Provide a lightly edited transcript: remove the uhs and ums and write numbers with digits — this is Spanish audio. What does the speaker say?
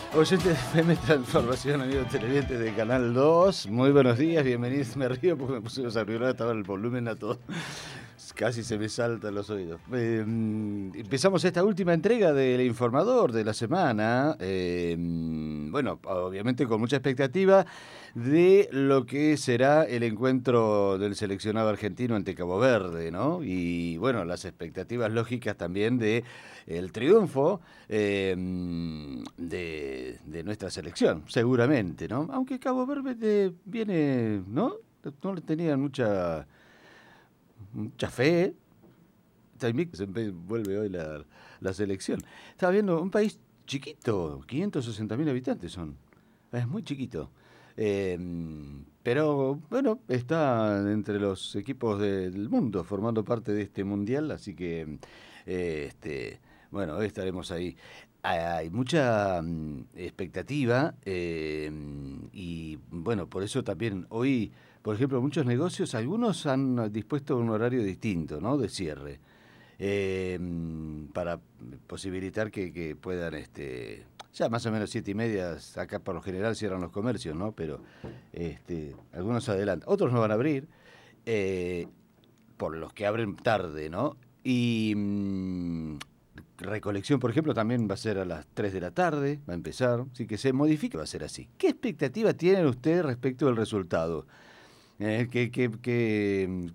Oyentes de FM Transformación, amigos televidentes de Canal 2, muy buenos días, bienvenidos. Me río porque me puse los auriculares, estaba el volumen a todo. Casi se me saltan los oídos. Empezamos esta última entrega del Informador de la semana. Bueno, obviamente con mucha expectativa de lo que será el encuentro del seleccionado argentino ante Cabo Verde, ¿no? Y bueno, las expectativas lógicas también de el triunfo de nuestra selección, seguramente, ¿no? Aunque Cabo Verde viene, ¿no? No le tenían mucha fe. También se vuelve hoy la selección. Estaba viendo un país chiquito, 560.000 habitantes son. Es muy chiquito. Eh, pero bueno, está entre los equipos del mundo formando parte de este mundial, así que bueno, hoy estaremos ahí. Hay mucha expectativa y bueno, por eso también hoy, por ejemplo, muchos negocios, algunos han dispuesto un horario distinto, ¿no? De cierre eh, para posibilitar que puedan, ya más o menos 7:30, acá por lo general cierran los comercios, ¿no? Pero algunos adelantan, otros no van a abrir, eh, por los que abren tarde, ¿no? Y recolección, por ejemplo, también va a ser a las 3 de la tarde, va a empezar, así que se modifica, va a ser así. ¿Qué expectativa tienen ustedes respecto del resultado?